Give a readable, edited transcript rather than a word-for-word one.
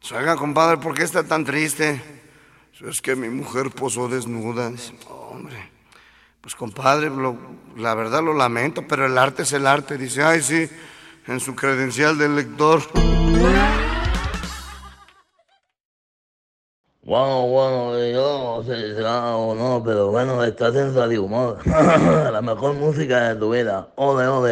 Oiga, compadre, ¿por qué está tan triste? Es que mi mujer posó desnuda. Dice, hombre, pues compadre, la verdad lo lamento, pero el arte es el arte. Dice, ay, sí, en su credencial del lector. Bueno, yo no sé si será o no, pero bueno, estás en Radio Humor. La mejor música de tu vida. Ole, ole.